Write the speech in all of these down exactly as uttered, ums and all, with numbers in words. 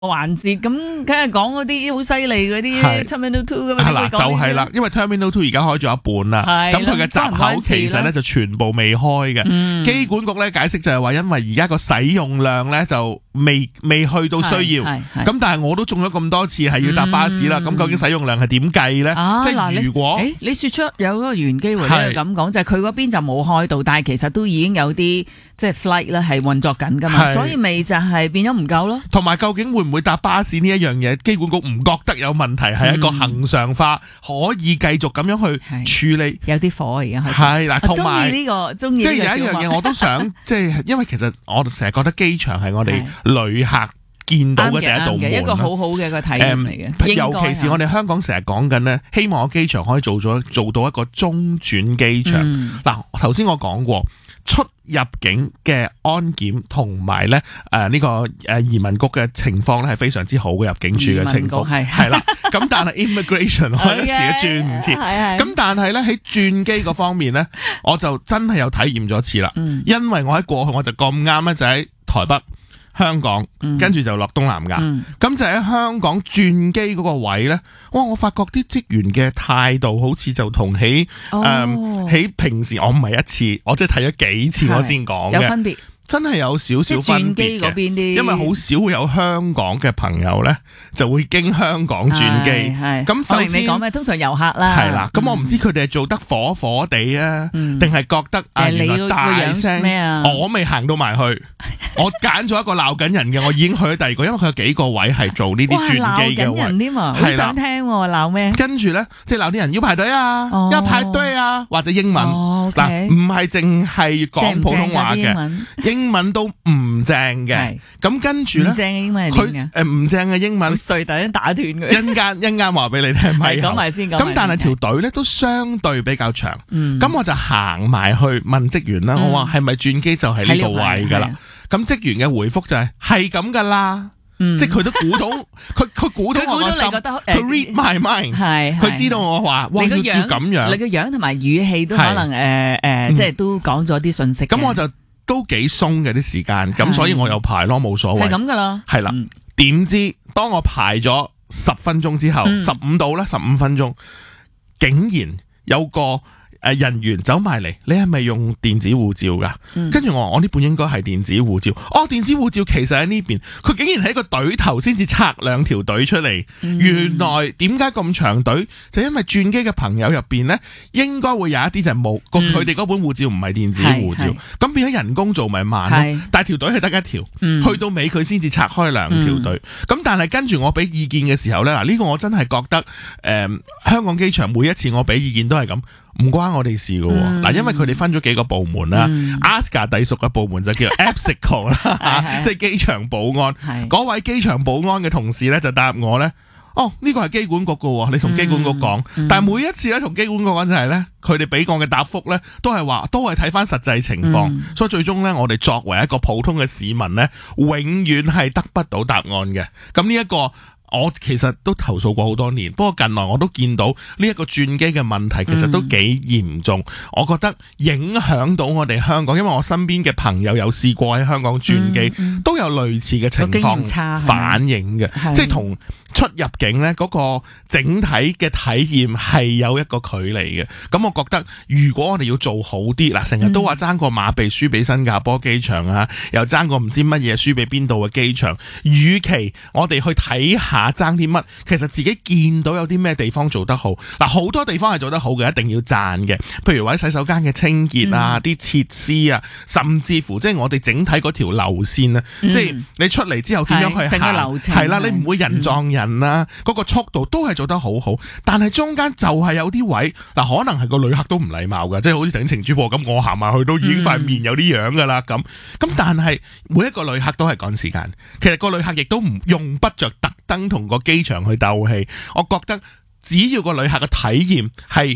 環節咁，梗係講嗰啲好犀利嗰啲 Terminal Two 咁樣。 係啦，就係啦，因為 Terminal Two 而家開咗一半啦，咁佢嘅閘口其實咧就全部未開嘅。 嗯、 機管局咧解釋就係話，因為而家個使用量咧就未未去到需要，咁但係我都中咗咁多次係要搭巴士啦，咁、嗯、究竟使用量係點計咧？ 啊、 即係如果誒你説出有嗰個原機會咧咁講，就係佢嗰邊就冇開到，但係其實都已經有啲即係 flight 咧係運作緊㗎嘛，所以咪就係變咗唔夠咯。 同埋究竟會唔會搭巴士呢一樣嘢，機管局唔覺得有問題，係、嗯、一個恆常化，可以繼續咁樣去處理。 有啲火而家係啦，同埋呢個中意呢個， 即係有一樣嘢我都想，即係因為其實我成日覺得機場係我哋旅客見到嘅第一道門， 一個好好嘅一個體驗嚟嘅、嗯。 尤其是我哋香港成日講緊呢，希望個機場可以做咗做到一個中轉機場。嗱、嗯，頭先我講過。出入境嘅安檢同埋咧誒呢個誒移民局嘅情況咧係非常之好嘅，入境處嘅情況係係啦，咁但係 immigration 我一時都轉唔切，咁但係咧喺轉機嗰方面咧，我就真係有體驗咗一次啦、嗯，因為我喺過去我就咁啱咧就喺台北。香港跟住就落東南亞，咁、嗯、就喺香港轉機嗰個位呢。哇！我發覺啲職員嘅態度好似就同喺誒喺平時，我唔係一次，我即係睇咗幾次我先講嘅，有分別。真係有少少分別嘅，因為好少會有香港嘅朋友咧，就會經香港轉機。咁首先你講咩？通常遊客啦，係啦。咁、嗯、我唔知佢哋係做得火火地啊，定、嗯、係覺得啊，原來大聲咩啊？我未行到埋去，我揀咗一個鬧緊人嘅，我已經去咗第二個，因為佢有幾個位係做呢啲轉機嘅位。鬧緊人添啊！好想聽鬧咩？跟住咧，即係鬧啲人要排隊啊，哦、要排隊啊，或者英文嗱，唔係淨係講普通話嘅。英文都唔正嘅，咁跟住咧，佢誒唔正嘅英文，碎突然打斷佢。一陣間一陣間話俾你聽，係講埋先。咁但係條隊咧都相對比較長，咁、嗯、我就行埋去問職員啦、嗯，我話係咪轉機就係呢個位噶啦？咁職員嘅回覆就係係咁噶啦。嗯、即係佢都估到，佢佢估到我個心，佢 read my mind， 佢知道我話，哇，要要咁樣，你個樣同埋語氣都可能誒誒、呃呃，即係都講咗啲信息。咁、嗯、我就都幾鬆嘅啲時間，咁所以我又排咯，冇所謂。係咁噶啦，係啦。點、嗯、知當我排咗十分鐘之後，十五度啦，十五分鐘，竟然有個誒人員走埋嚟，你係咪用電子護照噶？跟、嗯、住我話我呢本應該係電子護照。哦，電子護照其實喺呢邊，佢竟然喺個隊頭先至拆兩條隊出嚟、嗯。原來點解咁長隊？就因為轉機嘅朋友入邊呢，應該會有一啲就係冇，佢哋嗰本護照唔係電子護照，咁變咗人工做咪慢咯。但係條隊係得一條、嗯，去到尾佢先至拆開兩條隊。咁、嗯、但係跟住我俾意見嘅時候呢，嗱、這、呢個我真係覺得誒、呃，香港機場每一次我俾意見都係咁。唔關我哋事㗎喎，嗱、嗯，因為佢哋分咗幾個部門啦、嗯、，A S C A 隸屬嘅部門就叫 APSICO 啦，即係機場保安。嗰位機場保安嘅同事咧就答我咧，哦，呢個係機管局㗎，你同機管局講、嗯嗯。但係每一次咧同機管局講就係咧，佢哋俾我嘅答覆咧都係話，都係睇翻實際情況、嗯，所以最終咧我哋作為一個普通嘅市民咧，永遠係得不到答案嘅。咁呢一個。我其實都投訴過好多年，不過近來我都見到呢一個轉機嘅問題其實都幾嚴重、嗯，我覺得影響到我哋香港，因為我身邊嘅朋友有試過喺香港轉機、嗯嗯，都有類似嘅情況反映嘅，即係同出入境呢嗰個整體嘅體驗係有一個距離嘅。咁我覺得如果我哋要做好啲，嗱，成日都話爭個馬鼻輸俾新加坡機場啊，又爭個唔知乜嘢輸俾邊度嘅機場，與其我哋去睇下爭啲乜，其實自己見到有啲咩地方做得好，嗱，好多地方係做得好嘅，一定要讚嘅。譬如話洗手間嘅清潔啊，啲、嗯、設施啊，甚至乎即係我哋整體嗰條流線啊，嗯、即係你出嚟之後點樣去行，係啦，你唔會人撞人啊，嗰、嗯嗰個速度都係做得好好。但係中間就係有啲位，嗱，可能係個旅客都唔禮貌㗎，即係好似整情主播咁，我行埋去都已經塊面有啲樣㗎啦咁。咁、嗯、但係每一個旅客都係趕時間，其實個旅客亦都唔用不着特登同個機場去鬥氣，我覺得只要個旅客嘅體驗係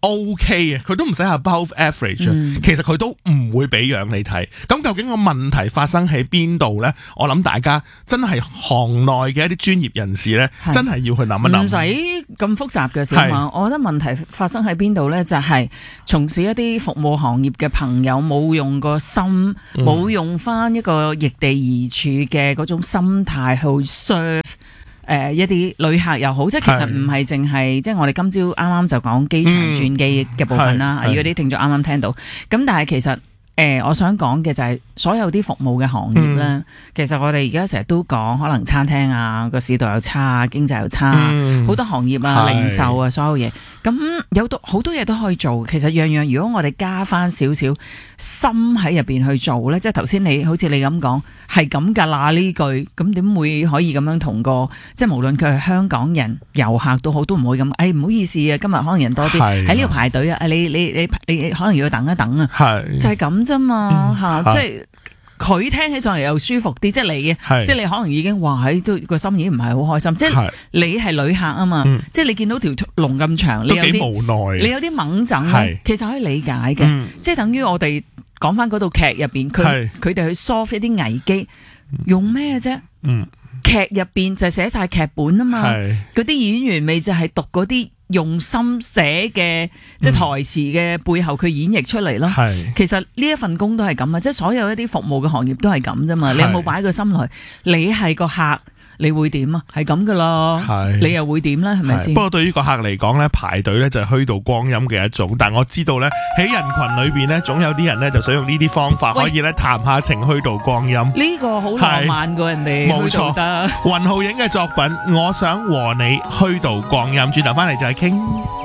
OK 嘅，佢都唔使 above average，嗯、其實佢都唔會俾樣你睇。咁究竟個問題發生喺邊度呢？我諗大家真係行內嘅一啲專業人士呢，真係要去諗一諗。 唔使咁複雜嘅，小馬。我覺得問題發生喺邊度呢？就係、是、從事一啲服務行業嘅朋友冇用個心，冇、嗯、用翻一個易地而處嘅嗰種心態去 serve。誒、呃、一啲旅客又好，即係其實唔係淨係即係我哋今朝啱啱就講機場轉機嘅部分啦。如果啲聽眾啱啱聽到，咁但係其實誒、呃、我想講嘅就係所有啲服務嘅行業咧，嗯、其實我哋而家成日都講，可能餐廳啊個市道又差，經濟又差，好、嗯、多行業啊、零售啊所有嘢，咁有好多嘢都可以做。其實樣樣如果我哋加翻少少心喺入邊去做咧，即係頭先你好似你咁講係咁㗎啦呢句，咁點會可以咁樣同個即係無論佢係香港人遊客都好，都唔會咁。誒唔好意思啊，今日可能人多啲喺呢度排隊啊，你你你你，你可能要等一等啊，就係咁啫嘛嚇，即係佢聽起上嚟又舒服啲，即係你啊，即係你可能已經話喺都個心已經唔係好開心，即係你係旅客啊嘛，嗯、即係你見到條龍咁長，你有啲無奈，你有啲猛整咧，其實可以理解嘅，嗯、即係等於我哋。講翻嗰套劇入邊，佢佢哋去 solve 一啲危機，用咩啫？嗯，劇入邊就寫晒劇本啊嘛，嗰啲演員咪就係讀嗰啲用心寫嘅，即係台詞嘅背後佢演繹出嚟咯。係，其實呢一份工都係咁啊，即係所有一啲服務嘅行業都係咁啫嘛。你有冇擺個心落去？你係個客。你會點啊？係咁噶啦，你又會點咧？係咪先？不過對於個客嚟講咧，排隊咧就係虛度光陰嘅一種。但我知道咧，喺人群裏邊咧，總有啲人咧就想用呢啲方法可以咧談下情，虛度光陰。呢個好浪漫過人哋，冇錯。雲浩影嘅作品《我想和你虛度光陰》，轉頭翻嚟就係傾。